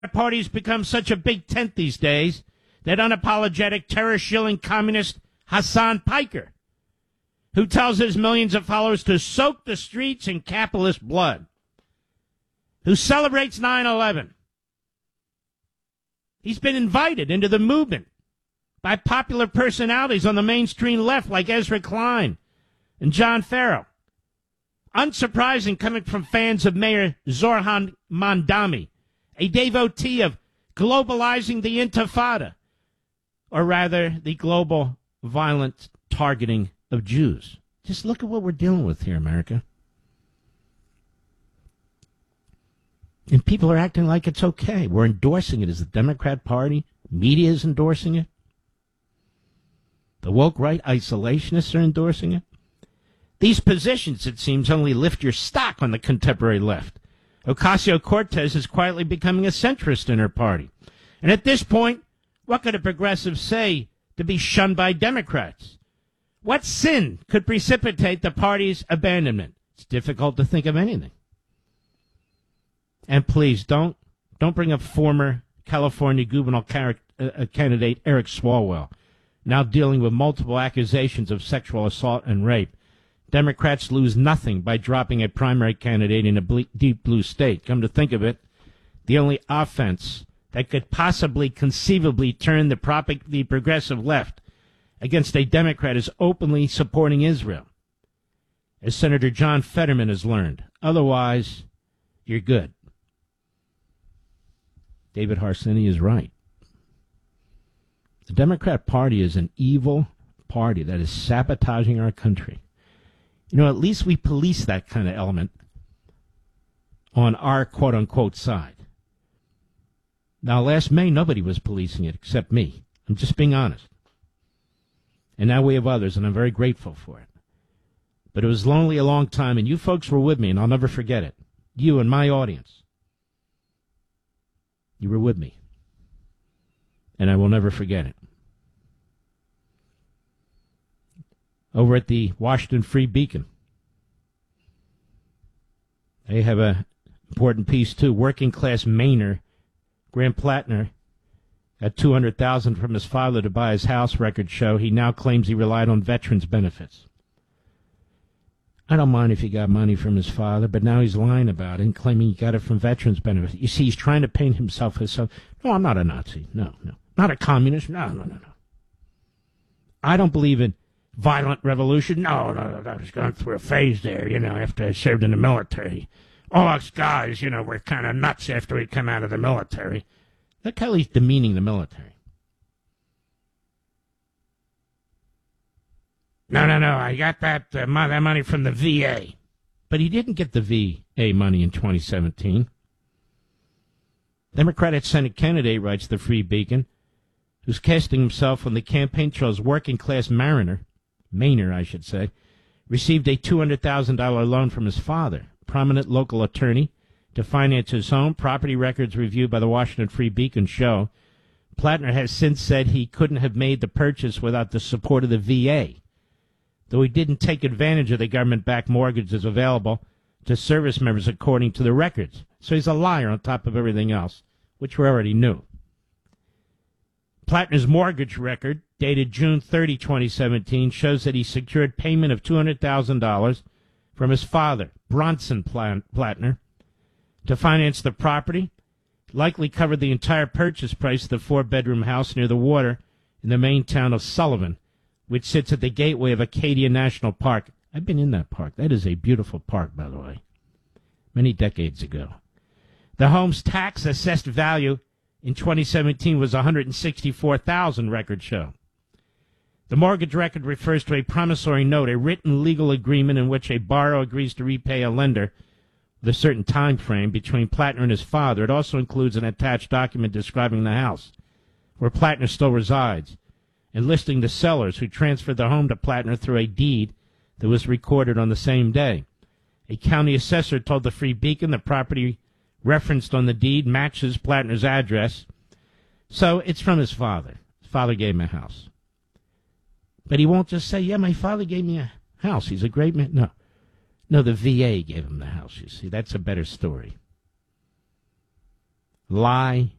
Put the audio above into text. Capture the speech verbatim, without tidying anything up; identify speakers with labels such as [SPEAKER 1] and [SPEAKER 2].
[SPEAKER 1] Party's become such a big tent these days that unapologetic terror-shilling communist Hassan Piker, who tells his millions of followers to soak the streets in capitalist blood, who celebrates nine eleven. He's been invited into the movement by popular personalities on the mainstream left like Ezra Klein and John Farrell. Unsurprising coming from fans of Mayor Zoran Mandami, a devotee of globalizing the Intifada, or rather the global violent targeting of Jews. Just look at what we're dealing with here, America. And people are acting like it's okay. We're endorsing it as the Democrat Party. Media is endorsing it. The woke right isolationists are endorsing it. These positions, it seems, only lift your stock on the contemporary left. Ocasio-Cortez is quietly becoming a centrist in her party. And at this point, what could a progressive say to be shunned by Democrats? What sin could precipitate the party's abandonment? It's difficult to think of anything. And please, don't don't bring up former California gubernatorial car- uh, candidate Eric Swalwell, now dealing with multiple accusations of sexual assault and rape. Democrats lose nothing by dropping a primary candidate in a ble- deep blue state. Come to think of it, the only offense that could possibly conceivably turn the, prop- the progressive left against a Democrat is openly supporting Israel, as Senator John Fetterman has learned. Otherwise, you're good. David Harsanyi is right. The Democrat Party is an evil party that is sabotaging our country. You know, at least we police that kind of element on our quote-unquote side. Now, last May, nobody was policing it except me. I'm just being honest. And now we have others, and I'm very grateful for it. But it was lonely a long time, and you folks were with me, and I'll never forget it. You and my audience. You were with me. And I will never forget it. Over at the Washington Free Beacon, they have an important piece, too. Working class Mainer, Graham Plattner, got two hundred thousand dollars from his father to buy his house, records show. He now claims he relied on veterans' benefits. I don't mind if he got money from his father, but now he's lying about it and claiming he got it from veterans' benefits. You see, he's trying to paint himself as some... No, I'm not a Nazi. No, no. Not a communist. No, no, no, no. I don't believe in violent revolution. No, no, no. I was going through a phase there, you know, after I served in the military. All us guys, you know, were kind of nuts after we come out of the military. Look how he's demeaning the military. No, no, no, I got that, uh, mo- that money from the V A. But he didn't get the V A money in twenty seventeen. Democratic Senate candidate, writes the Free Beacon, who's casting himself on the campaign trail's working-class mariner, Mainer, I should say, received a two hundred thousand dollars loan from his father, prominent local attorney, to finance his home. Property records reviewed by the Washington Free Beacon show Plattner has since said he couldn't have made the purchase without the support of the V A, though he didn't take advantage of the government-backed mortgages available to service members according to the records. So he's a liar on top of everything else, which we already knew. Plattner's mortgage record, dated June thirtieth, twenty seventeen, shows that he secured payment of two hundred thousand dollars from his father, Bronson Plattner, to finance the property, likely covered the entire purchase price of the four-bedroom house near the water in the main town of Sullivan, which sits at the gateway of Acadia National Park. I've been in that park. That is a beautiful park, by the way, many decades ago. The home's tax-assessed value in twenty seventeen was one hundred sixty-four thousand dollars, records show. The mortgage record refers to a promissory note, a written legal agreement in which a borrower agrees to repay a lender with a certain time frame between Plattner and his father. It also includes an attached document describing the house where Plattner still resides and listing the sellers who transferred the home to Plattner through a deed that was recorded on the same day. A county assessor told the Free Beacon the property referenced on the deed matches Plattner's address, so it's from his father. His father gave him a house. But he won't just say, yeah, my father gave me a house. He's a great man. No. No, the V A gave him the house, you see. That's a better story. lie,